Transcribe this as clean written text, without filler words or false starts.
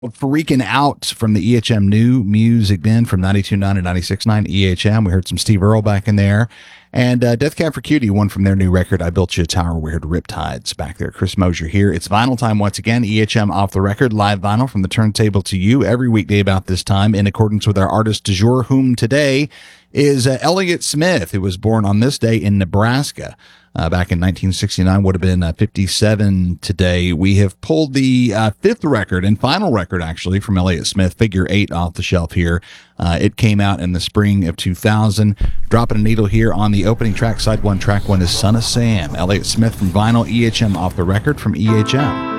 Freaking Out from the EHM New Music Bin from 92.9 and 96.9 EHM. We heard some Steve Earle back in there. And Death Cab for Cutie, one from their new record, I Built You a Tower. We heard Riptides back there. Chris Mosier here. It's vinyl time once again. EHM Off the Record, live vinyl from the turntable to you every weekday about this time in accordance with our artist du jour, whom today is Elliott Smith, who was born on this day in Nebraska. Back in 1969, would have been 57 today. We have pulled the fifth record and final record, actually, from Elliott Smith, Figure 8, off the shelf here. It came out in the spring of 2000. Dropping a needle here on the opening track, side one. Track one is Son of Sam. Elliott Smith from vinyl, EHM Off the Record from EHM.